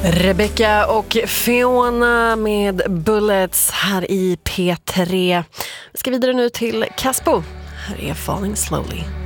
Rebecca och Fiona med Bullets här i P3. Vi ska vidare nu till Caspo. Här är Falling Slowly.